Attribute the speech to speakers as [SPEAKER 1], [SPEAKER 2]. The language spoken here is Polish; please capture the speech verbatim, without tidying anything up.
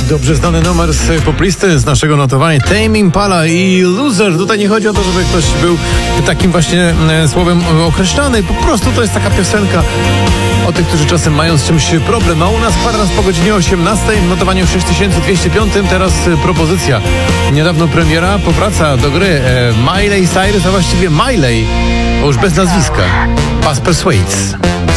[SPEAKER 1] Dobrze znany numer z poplisty, z naszego notowania, Tame Impala i Loser. Tutaj nie chodzi o to, żeby ktoś był takim właśnie e, słowem określany. Po prostu to jest taka piosenka o tych, którzy czasem mają z czymś problem. A u nas kwadrans po godzinie osiemnastej w notowaniu sześć tysięcy dwieście pięć. Teraz e, propozycja. Niedawno premiera, powraca do gry e, Miley Cyrus, a właściwie Miley, bo już bez nazwiska. Pass Persuades.